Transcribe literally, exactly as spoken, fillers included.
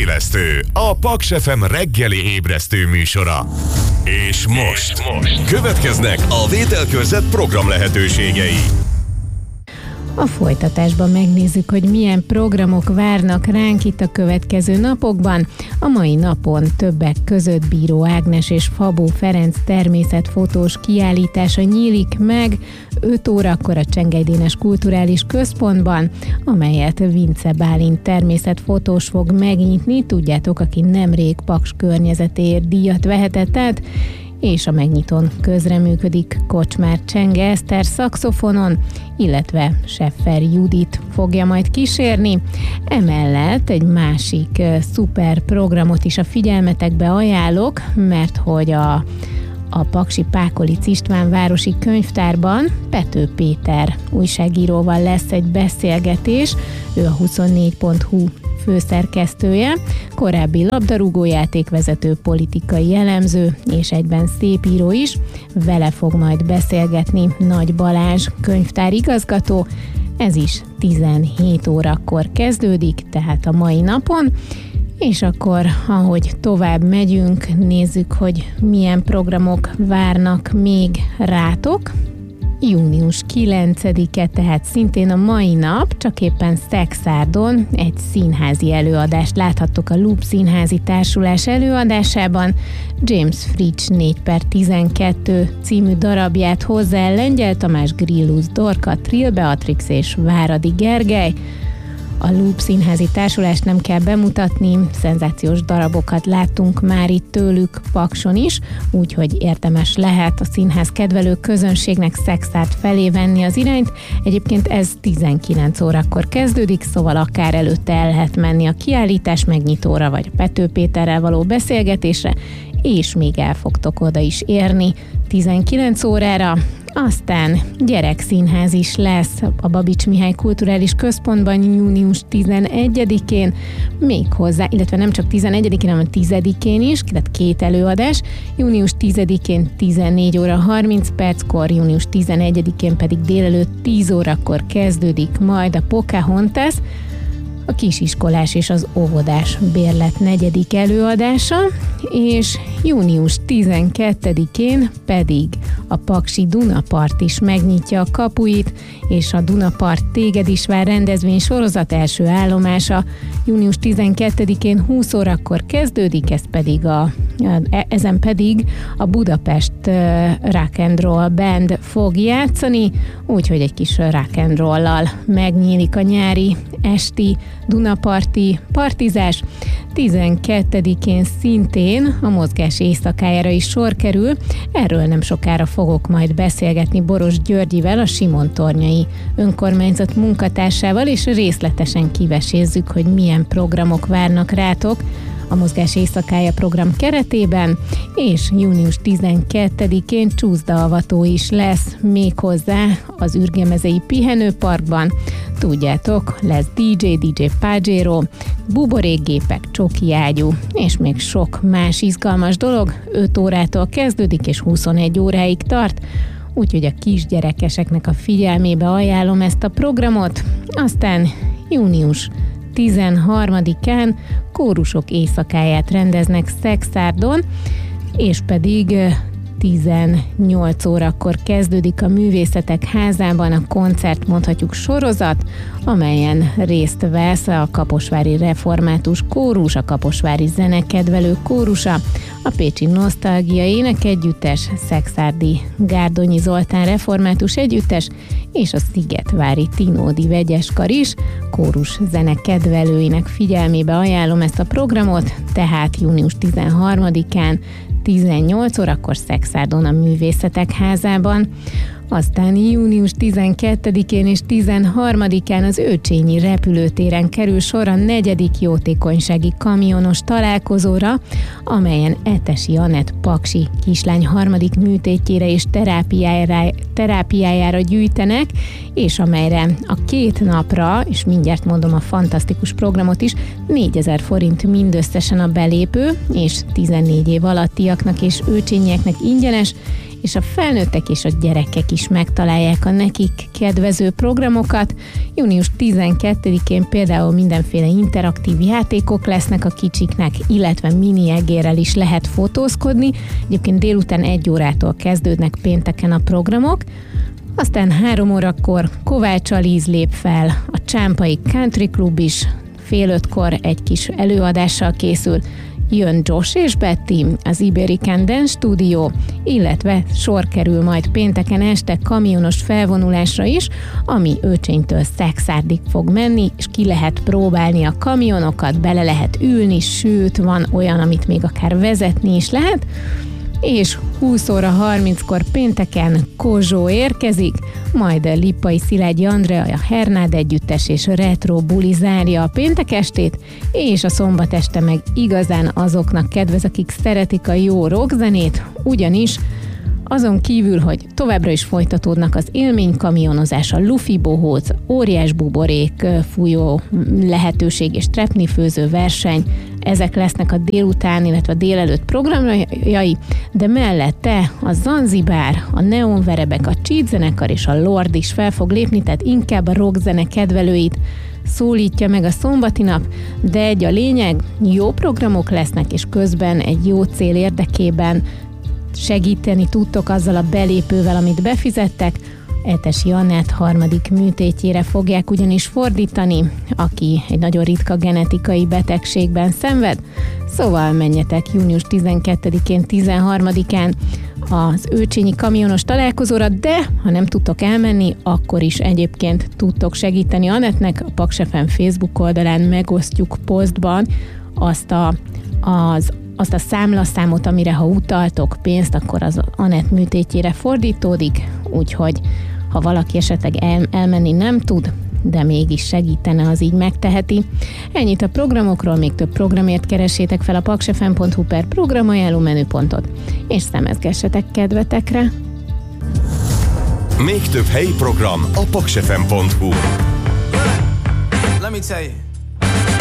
élesztő, a Paks ef em reggeli ébresztő műsora. És most, És most következnek a Vételkörzet program lehetőségei. A folytatásban megnézzük, hogy milyen programok várnak ránk itt a következő napokban. A mai napon többek között Bíró Ágnes és Fabó Ferenc természetfotós kiállítása nyílik meg öt órakor a Csengely Dénes Kulturális Központban, amelyet Vince Bálint természetfotós fog megnyitni. Tudjátok, aki nemrég Paks környezetéért díjat vehetett át, és a megnyitón közreműködik Kocsmár Csenge Eszter szaxofonon, illetve Seffer Judit fogja majd kísérni. Emellett egy másik uh, szuper programot is a figyelmetekbe ajánlok, mert hogy a A Paksi Pákolic István városi könyvtárban Pető Péter újságíróval lesz egy beszélgetés, ő a huszonnégy pont hu főszerkesztője, korábbi labdarúgójátékvezető, politikai elemző és egyben szépíró is. Vele fog majd beszélgetni Nagy Balázs könyvtárigazgató. Ez is tizenhét órakor kezdődik, tehát a mai napon. És akkor, ahogy tovább megyünk, nézzük, hogy milyen programok várnak még rátok. június kilencedike, tehát szintén a mai nap, csak éppen Szekszárdon egy színházi előadást láthattok a Loop Színházi Társulás előadásában. James Fritsch négy per tizenkettő című darabját hozzá el Lengyel Tamás, Grillus Dorka, Trill Beatrix és Váradi Gergely. A Loop Színházi Társulást nem kell bemutatni, szenzációs darabokat láttunk már itt tőlük Pakson is, úgyhogy érdemes lehet a színház kedvelő közönségnek Szekszárd felé venni az irányt. Egyébként ez tizenkilenc órakor kezdődik, szóval akár előtte el lehet menni a kiállítás megnyitóra, vagy a Pető Péterrel való beszélgetésre, és még el fogtok oda is érni tizenkilenc órára. Aztán gyerekszínház is lesz a Babics Mihály Kulturális Központban június tizenegyedikén, méghozzá, illetve nem csak tizenegyedikén, hanem tizedikén is, tehát két előadás, június tizedikén tizennégy óra harminc perckor, június tizenegyedikén pedig délelőtt tíz órakor kezdődik majd a Pocahontas, a kisiskolás és az óvodás bérlet negyedik előadása, és június tizenkettedikén pedig a Paksi Dunapart is megnyitja a kapuit, és a Dunapart Téged is vár rendezvény sorozat első állomása június tizenkettedikén húsz órakor kezdődik, ez pedig a, ezen pedig a Budapest Rock and Roll Band fog játszani, úgyhogy egy kis rock and roll-lal megnyílik a nyári esti Dunaparti partizás. tizenkettedikén szintén a mozgás éjszakájára is sor kerül. Erről nem sokára fogok majd beszélgetni Boros Györgyivel, a Simontornyai önkormányzat munkatársával, és részletesen kivesézzük, hogy milyen programok várnak rátok a Mozgás éjszakája program keretében, és június tizenkettedikén csúszdaavató is lesz méghozzá az Ürgemezei Pihenőparkban. Tudjátok, lesz dé dzsé, dé dzsé Pajero, buborékgépek, csoki ágyú, és még sok más izgalmas dolog. öt órától kezdődik, és huszonegy óráig tart, úgyhogy a kisgyerekeseknek a figyelmébe ajánlom ezt a programot. Aztán június tizenharmadikán kórusok éjszakáját rendeznek Szekszárdon, és pedig tizennyolc órakor kezdődik a Művészetek Házában a koncert, mondhatjuk sorozat, amelyen részt vesz a Kaposvári Református Kórus, a Kaposvári Zenekedvelő Kórusa, a Pécsi Nosztalgia Énekegyüttes, Szekszárdi Gárdonyi Zoltán Református Együttes és a Szigetvári Tinódi Vegyeskar is. Kórus zenekedvelőinek figyelmébe ajánlom ezt a programot, tehát június tizenharmadikán tizennyolc órakor Szekszárdon a Művészetek Házában. Aztán június tizenkettedikén és tizenharmadikán az Őcsényi repülőtéren kerül sor a negyedik jótékonysági kamionos találkozóra, amelyen Etesi Anett paksi kislány harmadik műtétjére és terápiájára, terápiájára gyűjtenek, és amelyre a két napra, és mindjárt mondom a fantasztikus programot is, négyezer forint mindösszesen a belépő, és tizennégy év alattiaknak és őcsényieknek ingyenes, és a felnőttek és a gyerekek is megtalálják a nekik kedvező programokat. június tizenkettedikén például mindenféle interaktív játékok lesznek a kicsiknek, illetve mini egérrel is lehet fotózkodni. Egyébként délután egy órától kezdődnek pénteken a programok. Aztán három órakor Kovács Alíz lép fel, a Csámpai Country Club is fél ötkor egy kis előadással készül, jön Josh és Betty, az Iberican Dance Studio, illetve sor kerül majd pénteken este kamionos felvonulásra is, ami Őcsénytől Szekszárdig fog menni, és ki lehet próbálni a kamionokat, bele lehet ülni, sőt, van olyan, amit még akár vezetni is lehet, és húsz óra harminckor pénteken Kozsó érkezik, majd Lippai Szilágyi Andrea, a Hernád együttes és Retro Buli zárja a péntek estét, és a szombat este meg igazán azoknak kedvez, akik szeretik a jó rockzenét, ugyanis azon kívül, hogy továbbra is folytatódnak az élménykamionozás, a lufi bohóc, óriás buborék fújó lehetőség és trepnifőző verseny, ezek lesznek a délután, illetve a délelőtt programjai, de mellette a Zanzibár, a Neonverebek, a Cheat zenekar és a Lord is fel fog lépni, tehát inkább a rockzene kedvelőit szólítja meg a szombati nap, de egy a lényeg, jó programok lesznek, és közben egy jó cél érdekében segíteni tudtok azzal a belépővel, amit befizettek. Etesi Annát harmadik műtétjére fogják ugyanis fordítani, aki egy nagyon ritka genetikai betegségben szenved. Szóval menjetek június tizenkettedikén, tizenharmadikán az őcsényi kamionos találkozóra, de ha nem tudtok elmenni, akkor is egyébként tudtok segíteni Anettnek. A Paks ef em Facebook oldalán megosztjuk posztban azt a, az azt a számlaszámot, amire ha utaltok pénzt, akkor az Anett műtétjére fordítódik, úgyhogy ha valaki esetleg el, elmenni nem tud, de mégis segítene, az így megteheti. Ennyit a programokról, még több programért keressétek fel a paksfm pont hu per programajánló menüpontot, és szemezgessetek kedvetekre. Még több helyi program a paksfm pont hu. Let me tell you.